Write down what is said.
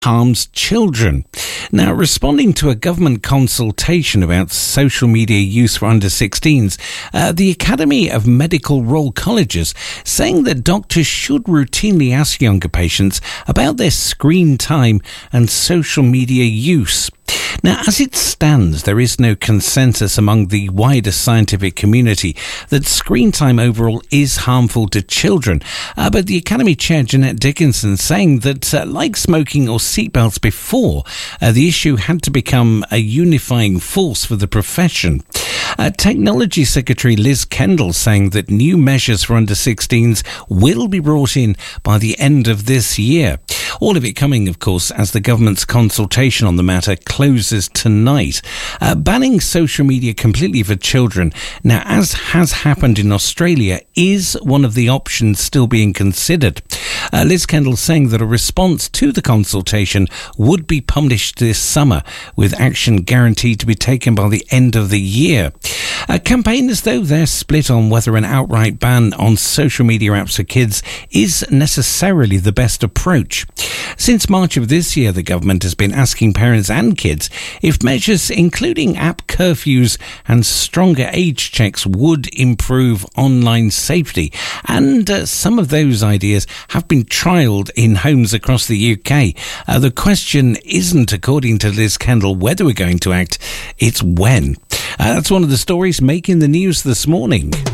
harms children. Now, responding to a government consultation about social media use for under 16s, the Academy of Medical Royal Colleges saying that doctors should routinely ask younger patients about their screen time and social media use. Now, as it stands, there is no consensus among the wider scientific community that screen time overall is harmful to children. But the Academy Chair, Jeanette Dickinson, saying that like smoking or seatbelts before, the issue had to become a unifying force for the profession. Technology Secretary Liz Kendall saying that new measures for under 16s will be brought in by the end of this year. All of it coming, of course, as the government's consultation on the matter closes tonight. Banning social media completely for children, now as has happened in Australia, is one of the options still being considered. Liz Kendall saying that a response to the consultation would be published this summer, with action guaranteed to be taken by the end of the year. Campaigners, though, they're split on whether an outright ban on social media apps for kids is necessarily the best approach. Since March of this year, the government has been asking parents and kids if measures including app curfews and stronger age checks would improve online safety. And some of those ideas have been trialled in homes across the UK. The question isn't, according to Liz Kendall, whether we're going to act, it's when. That's one of the stories making the news this morning.